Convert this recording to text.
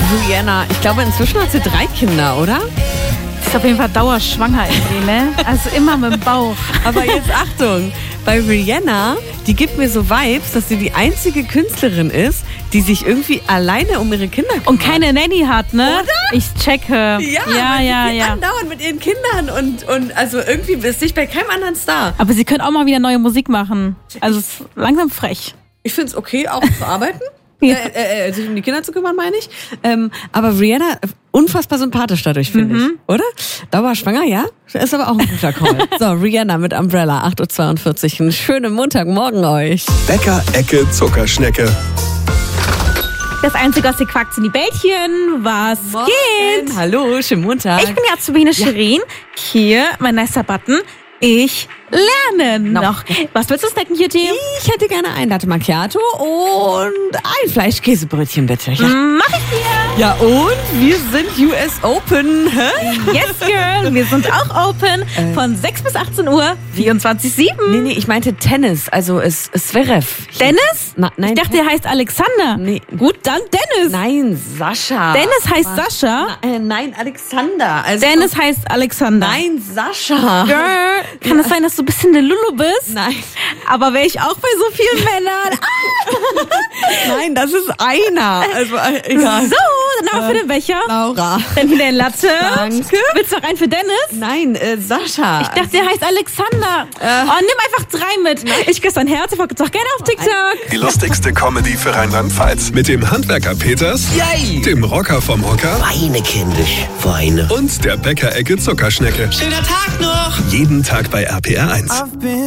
Rihanna, ich glaube, inzwischen hat sie 3 Kinder, oder? Ist auf jeden Fall dauerschwanger irgendwie, ne? Also immer mit dem Bauch. Aber jetzt Achtung, bei Rihanna, die gibt mir so Vibes, dass sie die einzige Künstlerin ist, die sich irgendwie alleine um ihre Kinder kümmert. Und keine Nanny hat, ne? Oder? Ich checke. Ja. Andauernd mit ihren Kindern und also irgendwie ist ich bei keinem anderen Star. Aber sie können auch mal wieder neue Musik machen. Also es ist langsam frech. Ich finde es okay, auch zu arbeiten. Ja. Sich um die Kinder zu kümmern, meine ich. Aber Rihanna, unfassbar sympathisch dadurch, finde ich. Oder? Dauerschwanger, ja? Ist aber auch ein guter Call. So, Rihanna mit Umbrella, 8.42 Uhr. Einen schönen Montagmorgen euch. Bäcker-Ecke Zuckerschnecke. Das Einzige aus den Quacks sind die Bällchen. Was geht? Hallo, schönen Montag. Ich bin die Azubine Shirin. Hier, mein nicer Button. Ich lerne noch. Was willst du snacken hier, Team? Ich hätte gerne ein Latte Macchiato und ein Fleischkäsebrötchen, bitte. Ja. Mach ich dir. Ja, und wir sind US Open. Hä? Yes, girl. Wir sind auch open von 6 bis 18 Uhr, 24/7. Nee, ich meinte Tennis, also es Zverev. Dennis? Nein. Ich dachte, der heißt Alexander. Nee. Gut, dann Dennis. Nein, Sascha. Dennis heißt Sascha. Nein, Alexander. Also Dennis heißt Alexander. Nein, Sascha. Girl, kann es sein, dass du ein bisschen eine Lulu bist? Nein. Aber wäre ich auch bei so vielen Männern. Nein, das ist einer. Also, egal. So, dann auch für den Becher. Laura. Dann wieder ein Latte. Danke. Willst du noch einen für Dennis? Nein, Sascha. Ich dachte, der heißt Alexander. Nimm einfach 3 mit. Ich küsse dein Herz, ich folge doch gerne auf TikTok. Die lustigste Comedy für Rheinland-Pfalz. Mit dem Handwerker Peters, Yay! dem Rocker vom Hocker Weine, kindisch, weine. und der Bäcker-Ecke Zuckerschnecke. Schöner Tag noch! Jeden Tag bei RPR 1.